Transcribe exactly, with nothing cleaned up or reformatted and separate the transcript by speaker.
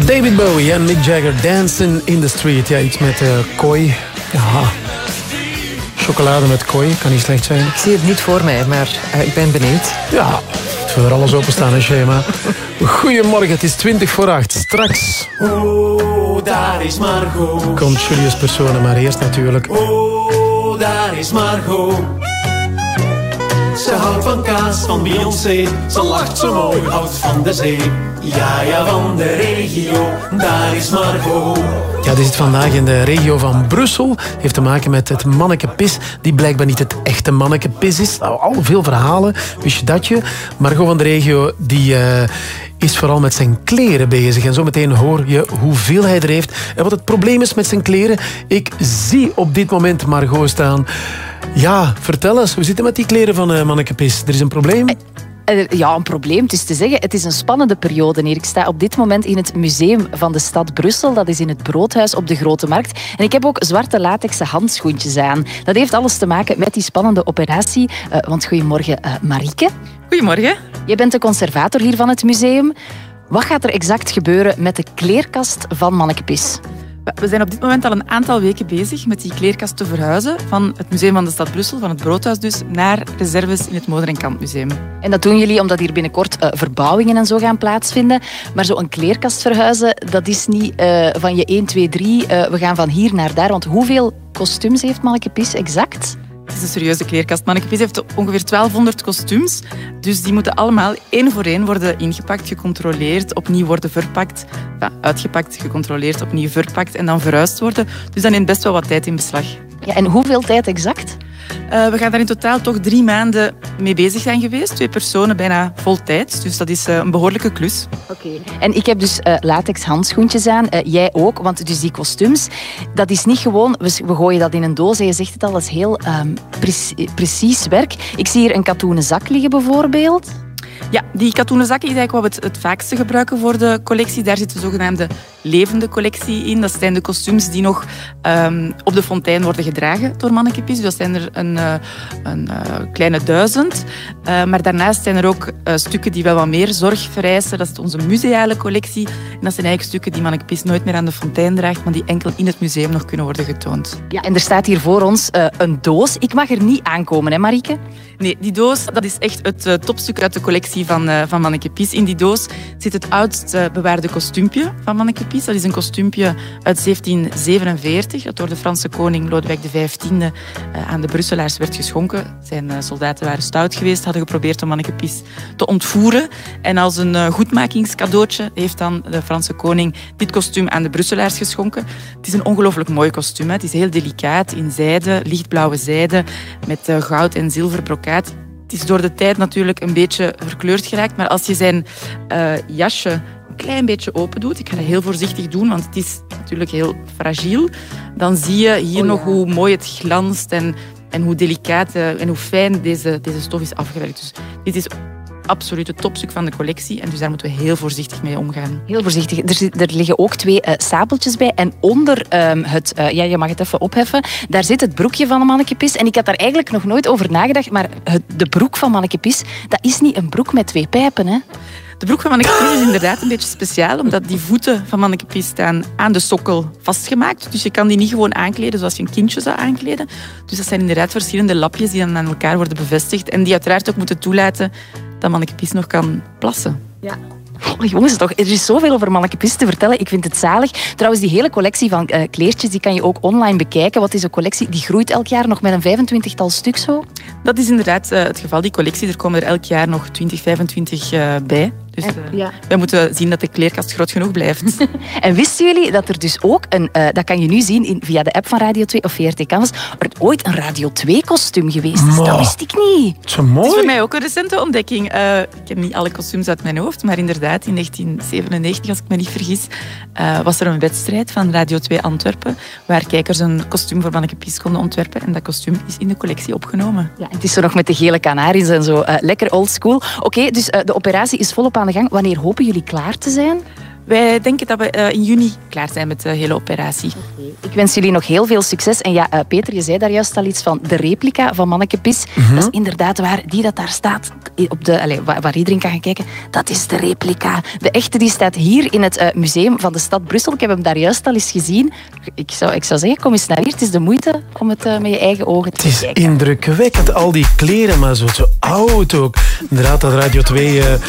Speaker 1: David Bowie en Mick Jagger, Dancing in the Street. Ja, iets met uh, kooi. Ja. Chocolade met kooi, kan niet slecht zijn.
Speaker 2: Ik zie het niet voor mij, maar uh, ik ben benieuwd.
Speaker 1: Ja, voor alles openstaan, een schema. Goedemorgen, het is twintig voor acht. Straks...
Speaker 3: Oh, daar is Margot.
Speaker 1: Komt Julius Personen, maar eerst natuurlijk...
Speaker 3: Oh, daar is Margot. Ze houdt van kaas, van Beyoncé. Ze lacht zo mooi, houdt van de zee. Ja, ja, van de regio, daar is Margot.
Speaker 1: Ja, die zit vandaag in de regio van Brussel. Heeft te maken met het manneke Pis, die blijkbaar niet het echte manneke Pis is. Nou, al veel verhalen, wist je dat je? Margot van de regio, die... Uh, is vooral met zijn kleren bezig. En zometeen hoor je hoeveel hij er heeft en wat het probleem is met zijn kleren. Ik zie op dit moment Margot staan. Ja, vertel eens, hoe zit het met die kleren van uh, manneke Pis? Er is een probleem?
Speaker 4: Ja, een probleem. Het is te zeggen, het is een spannende periode hier. Ik sta op dit moment in het museum van de stad Brussel. Dat is in het Broodhuis op de Grote Markt. En ik heb ook zwarte latexen handschoentjes aan. Dat heeft alles te maken met die spannende operatie. Uh, want goedemorgen, uh, Marieke.
Speaker 5: Goedemorgen.
Speaker 4: Je bent de conservator hier van het museum. Wat gaat er exact gebeuren met de kleerkast van manneke Pis?
Speaker 5: We zijn op dit moment al een aantal weken bezig met die kleerkast te verhuizen van het Museum van de Stad Brussel, van het Broodhuis dus, naar reserves in het Moder- en Kantmuseum.
Speaker 4: En dat doen jullie omdat hier binnenkort uh, verbouwingen en zo gaan plaatsvinden. Maar zo'n kleerkast verhuizen, dat is niet uh, van je één, twee, drie, uh, we gaan van hier naar daar. Want hoeveel kostuums heeft manneke Pis exact?
Speaker 5: Het is een serieuze kleerkast. Manneke Pis heeft ongeveer twaalfhonderd kostuums. Dus die moeten allemaal één voor één worden ingepakt, gecontroleerd, opnieuw worden verpakt. Ja, uitgepakt, gecontroleerd, opnieuw verpakt en dan verhuisd worden. Dus dat neemt best wel wat tijd in beslag.
Speaker 4: Ja, en hoeveel tijd exact?
Speaker 5: Uh, we gaan daar in totaal toch drie maanden mee bezig zijn geweest. Twee personen bijna vol tijd. Dus dat is uh, een behoorlijke klus.
Speaker 4: Oké. Okay. En ik heb dus uh, latex handschoentjes aan. Uh, jij ook, want dus die kostuums, dat is niet gewoon... We, we gooien dat in een doos en je zegt het al, dat is heel um, pre- precies werk. Ik zie hier een katoenen zak liggen bijvoorbeeld.
Speaker 5: Ja, die katoenen zakken is eigenlijk wat we het, het vaakste gebruiken voor de collectie. Daar zit de zogenaamde levende collectie in. Dat zijn de kostuums die nog um, op de fontein worden gedragen door manneke Pis. Dus dat zijn er een, uh, een uh, kleine duizend. Uh, maar daarnaast zijn er ook uh, stukken die wel wat meer zorg vereisen. Dat is onze museale collectie. En dat zijn eigenlijk stukken die manneke Pis nooit meer aan de fontein draagt, maar die enkel in het museum nog kunnen worden getoond.
Speaker 4: Ja, en er staat hier voor ons uh, een doos. Ik mag er niet aankomen, hè Marieke?
Speaker 5: Nee, die doos dat is echt het uh, topstuk uit de collectie van, uh, van manneke Pis. In die doos zit het oudst uh, bewaarde kostuumpje van manneke Pis. Dat is een kostuumpje uit zeventien zevenenveertig, dat door de Franse koning Lodewijk de vijftiende uh, aan de Brusselaars werd geschonken. Zijn uh, soldaten waren stout geweest, hadden geprobeerd om manneke Pis te ontvoeren. En als een uh, goedmakingscadeautje heeft dan de Franse koning dit kostuum aan de Brusselaars geschonken. Het is een ongelooflijk mooi kostuum. Hè. Het is heel delicaat, in zijde, lichtblauwe zijde, met uh, goud en zilver brokaat. Het is door de tijd natuurlijk een beetje verkleurd geraakt, maar als je zijn uh, jasje een klein beetje open doet, ik ga dat heel voorzichtig doen, want het is natuurlijk heel fragiel, dan zie je hier oh, ja. nog hoe mooi het glanst en, en hoe delicaat uh, en hoe fijn deze, deze stof is afgewerkt. Dus dit is absoluut het topstuk van de collectie en dus daar moeten we heel voorzichtig mee omgaan.
Speaker 4: Heel voorzichtig. Er, zit, er liggen ook twee uh, stapeltjes bij en onder um, het, uh, ja, je mag het even opheffen, daar zit het broekje van de manneke Pis en ik had daar eigenlijk nog nooit over nagedacht, maar het, de broek van manneke Pis, dat is niet een broek met twee pijpen, hè?
Speaker 5: De broek van manneke Pis is inderdaad een beetje speciaal, omdat die voeten van manneke Pis staan aan de sokkel vastgemaakt. Dus je kan die niet gewoon aankleden zoals je een kindje zou aankleden. Dus dat zijn inderdaad verschillende lapjes die dan aan elkaar worden bevestigd en die uiteraard ook moeten toelaten dat manneke Pis nog kan plassen.
Speaker 4: Ja. Oh, jongens, toch, er is zoveel over manneke Pis te vertellen. Ik vind het zalig. Trouwens, die hele collectie van uh, kleertjes die kan je ook online bekijken. Wat is een collectie? Die groeit elk jaar nog met een vijfentwintigtal stuk zo?
Speaker 5: Dat is inderdaad uh, het geval. Die collectie, er komen er elk jaar nog twintig, vijfentwintig uh, bij. Dus uh, ja. wij moeten zien dat de kleerkast groot genoeg blijft.
Speaker 4: En wisten jullie dat er dus ook, een, uh, dat kan je nu zien in, via de app van Radio twee of V R T Canvas, er ooit een Radio twee kostuum geweest is? Dat wist ik niet.
Speaker 1: Zo mooi.
Speaker 5: Het is voor mij ook een recente ontdekking. Uh, ik ken niet alle kostuums uit mijn hoofd, maar inderdaad in negentien zevenennegentig, als ik me niet vergis, uh, was er een wedstrijd van Radio twee Antwerpen waar kijkers een kostuum voor manneke Pis konden ontwerpen en dat kostuum is in de collectie opgenomen.
Speaker 4: Ja, het is zo nog met de gele kanaries en zo. Uh, lekker oldschool. Oké, okay, dus uh, de operatie is volop aan de gang. Wanneer hopen jullie klaar te zijn?
Speaker 5: wij denken dat we uh, in juni klaar zijn met de hele operatie.
Speaker 4: Okay. Ik wens jullie nog heel veel succes. En ja, uh, Peter, je zei daar juist al iets van de replica van Manneke Pis. Mm-hmm. Dat is inderdaad waar. Die dat daar staat, op de, allez, waar, waar iedereen kan gaan kijken, dat is de replica. De echte die staat hier in het uh, museum van de stad Brussel. Ik heb hem daar juist al eens gezien. Ik zou, ik zou zeggen, kom eens naar hier. Het is de moeite om het uh, met je eigen ogen te kijken.
Speaker 1: Het is indrukwekkend, al die kleren, maar zo, zo oud ook. Inderdaad, dat Radio twee... Uh,